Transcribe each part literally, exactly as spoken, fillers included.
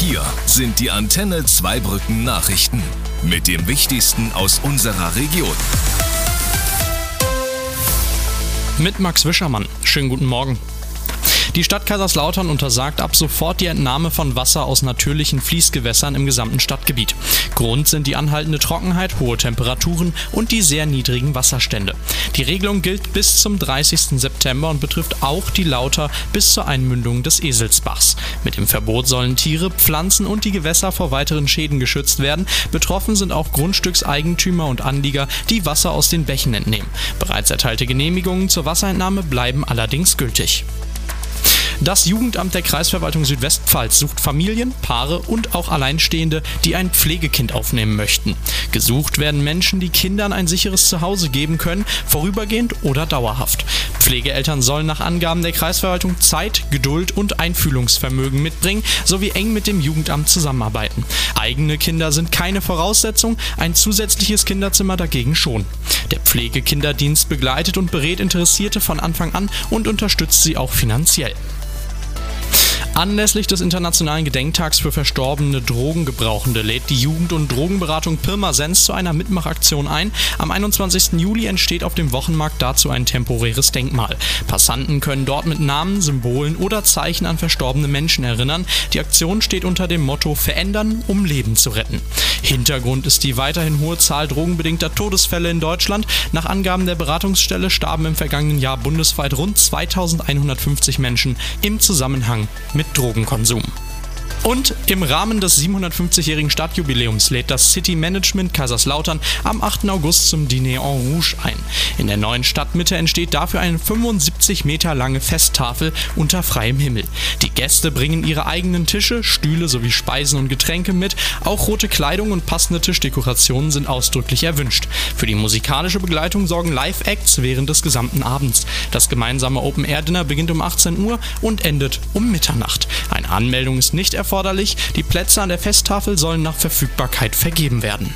Hier sind die Antenne Zweibrücken Nachrichten mit dem Wichtigsten aus unserer Region. Mit Max Wischermann. Schönen guten Morgen. Die Stadt Kaiserslautern untersagt ab sofort die Entnahme von Wasser aus natürlichen Fließgewässern im gesamten Stadtgebiet. Grund sind die anhaltende Trockenheit, hohe Temperaturen und die sehr niedrigen Wasserstände. Die Regelung gilt bis zum dreißigsten September und betrifft auch die Lauter bis zur Einmündung des Eselsbachs. Mit dem Verbot sollen Tiere, Pflanzen und die Gewässer vor weiteren Schäden geschützt werden. Betroffen sind auch Grundstückseigentümer und Anlieger, die Wasser aus den Bächen entnehmen. Bereits erteilte Genehmigungen zur Wasserentnahme bleiben allerdings gültig. Das Jugendamt der Kreisverwaltung Südwestpfalz sucht Familien, Paare und auch Alleinstehende, die ein Pflegekind aufnehmen möchten. Gesucht werden Menschen, die Kindern ein sicheres Zuhause geben können, vorübergehend oder dauerhaft. Pflegeeltern sollen nach Angaben der Kreisverwaltung Zeit, Geduld und Einfühlungsvermögen mitbringen, sowie eng mit dem Jugendamt zusammenarbeiten. Eigene Kinder sind keine Voraussetzung, ein zusätzliches Kinderzimmer dagegen schon. Der Pflegekinderdienst begleitet und berät Interessierte von Anfang an und unterstützt sie auch finanziell. Anlässlich des Internationalen Gedenktags für verstorbene Drogengebrauchende lädt die Jugend- und Drogenberatung Pirmasens zu einer Mitmachaktion ein. Am einundzwanzigsten Juli entsteht auf dem Wochenmarkt dazu ein temporäres Denkmal. Passanten können dort mit Namen, Symbolen oder Zeichen an verstorbene Menschen erinnern. Die Aktion steht unter dem Motto Verändern, um Leben zu retten. Hintergrund ist die weiterhin hohe Zahl drogenbedingter Todesfälle in Deutschland. Nach Angaben der Beratungsstelle starben im vergangenen Jahr bundesweit rund zweitausendeinhundertfünfzig Menschen im Zusammenhang mit Drogenkonsum. Und im Rahmen des siebenhundertfünfzigjährigen Stadtjubiläums lädt das City Management Kaiserslautern am achten August zum Dîner en Rouge ein. In der neuen Stadtmitte entsteht dafür eine fünfundsiebzig Meter lange Festtafel unter freiem Himmel. Die Gäste bringen ihre eigenen Tische, Stühle sowie Speisen und Getränke mit. Auch rote Kleidung und passende Tischdekorationen sind ausdrücklich erwünscht. Für die musikalische Begleitung sorgen Live-Acts während des gesamten Abends. Das gemeinsame Open-Air-Dinner beginnt um achtzehn Uhr und endet um Mitternacht. Eine Anmeldung ist nicht erforderlich. Die Plätze an der Festtafel sollen nach Verfügbarkeit vergeben werden.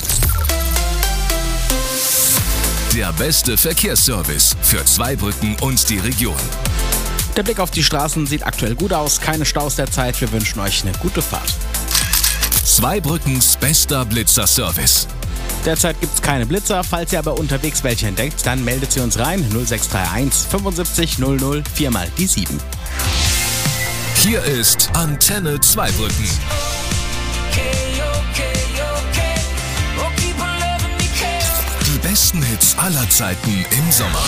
Der beste Verkehrsservice für Zweibrücken und die Region. Der Blick auf die Straßen sieht aktuell gut aus, keine Staus derzeit. Wir wünschen euch eine gute Fahrt. Zweibrückens bester Blitzerservice. Derzeit gibt es keine Blitzer, falls ihr aber unterwegs welche entdeckt, dann meldet sie uns rein. null sechs drei eins fünfundsiebzig null null vier mal die sieben. Hier ist Antenne Zweibrücken. Die besten Hits aller Zeiten im Sommer.